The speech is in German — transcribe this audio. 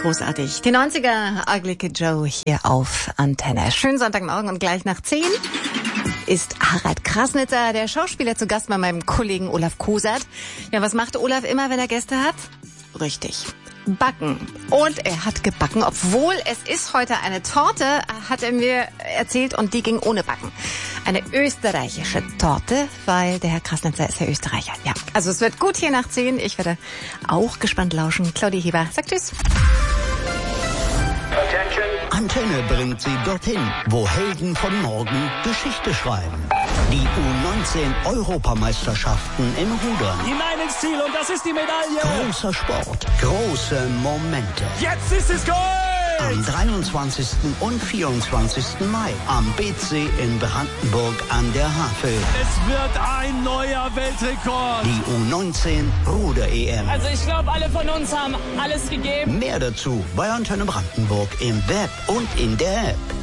Großartig. Die 90er, Ugly Kid Joe hier auf Antenne. Schönen Sonntagmorgen und gleich nach 10 ist Harald Krasnitzer, der Schauspieler, zu Gast bei meinem Kollegen Olaf Kosert. Ja, was macht Olaf immer, wenn er Gäste hat? Richtig. Backen. Und er hat gebacken, obwohl es ist heute eine Torte, hat er mir erzählt, und die ging ohne Backen. Eine österreichische Torte, weil der Herr Krasnitzer ist ja Österreicher. Ja, also es wird gut hier nach 10. Ich werde auch gespannt lauschen. Claudia Heber sagt tschüss. Antenne bringt Sie dorthin, wo Helden von morgen Geschichte schreiben. Die U19-Europameisterschaften im Rudern. Hinein ins Ziel, und das ist die Medaille. Großer Sport, große Momente. Jetzt ist es Gold! Am 23. und 24. Mai am BC in Brandenburg an der Havel. Es wird ein neuer Weltrekord. Die U19 Ruder-EM. Also ich glaube, alle von uns haben alles gegeben. Mehr dazu bei Antenne Brandenburg im Web und in der App.